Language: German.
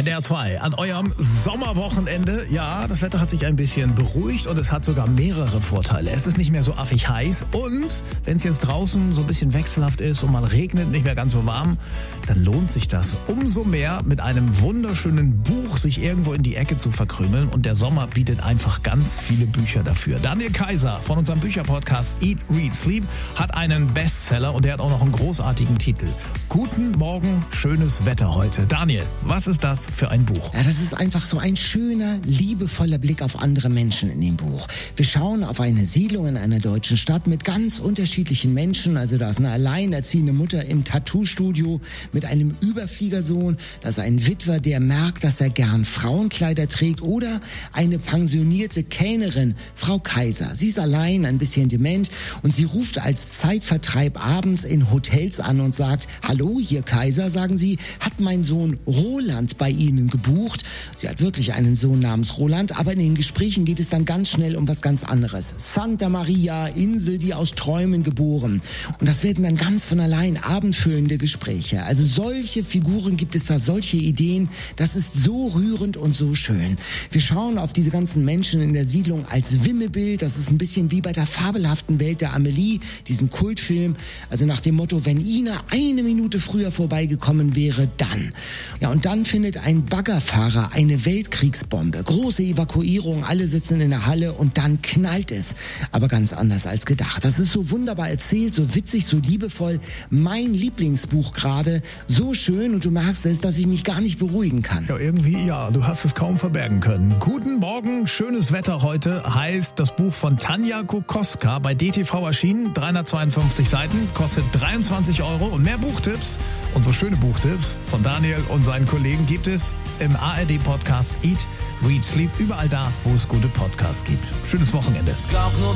NDR 2 an eurem Sommerwochenende. Ja, das Wetter hat sich ein bisschen beruhigt und es hat sogar mehrere Vorteile. Es ist nicht mehr so affig heiß und wenn es jetzt draußen so ein bisschen wechselhaft ist und mal regnet, nicht mehr ganz so warm, dann lohnt sich das umso mehr, mit einem wunderschönen Buch sich irgendwo in die Ecke zu verkrümeln, und der Sommer bietet einfach ganz viele Bücher dafür. Daniel Kaiser von unserem Bücherpodcast Eat, Read, Sleep hat einen Bestseller und der hat auch noch einen großartigen Titel. Guten Morgen, schönes Wetter heute. Daniel, was ist das für ein Buch? Ja, das ist einfach so ein schöner, liebevoller Blick auf andere Menschen in dem Buch. Wir schauen auf eine Siedlung in einer deutschen Stadt mit ganz unterschiedlichen Menschen. Also da ist eine alleinerziehende Mutter im Tattoo-Studio mit einem Überfliegersohn. Da ist ein Witwer, der merkt, dass er gern Frauenkleider trägt. Oder eine pensionierte Kellnerin, Frau Kaiser. Sie ist allein, ein bisschen dement, und sie ruft als Zeitvertreib abends in Hotels an und sagt: Hallo, hier Kaiser, sagen sie, hat mein Sohn Roland bei Ihnen gebucht? Sie hat wirklich einen Sohn namens Roland, aber in den Gesprächen geht es dann ganz schnell um was ganz anderes. Santa Maria, Insel, die aus Träumen geboren. Und das werden dann ganz von allein abendfüllende Gespräche. Also solche Figuren gibt es da, solche Ideen. Das ist so rührend und so schön. Wir schauen auf diese ganzen Menschen in der Siedlung als Wimmelbild. Das ist ein bisschen wie bei der fabelhaften Welt der Amelie, diesem Kultfilm. Also nach dem Motto, wenn Ina eine Minute früher vorbeigekommen wäre, dann. Ja, und dann findet ein Baggerfahrer eine Weltkriegsbombe. Große Evakuierung, alle sitzen in der Halle und dann knallt es. Aber ganz anders als gedacht. Das ist so wunderbar erzählt, so witzig, so liebevoll. Mein Lieblingsbuch gerade. So schön, und du merkst es, dass ich mich gar nicht beruhigen kann. Ja, irgendwie, ja, du hast es kaum verbergen können. Guten Morgen, schönes Wetter heute heißt das Buch von Tanja Kokoska, bei DTV erschienen. 352 Seiten, kostet 23 € und mehr Buchtipps und so schöne Buchtipps von Daniel und seinen Kollegen gibt es im ARD-Podcast Eat, Read, Sleep, überall da, wo es gute Podcasts gibt. Schönes Wochenende. Es gab nur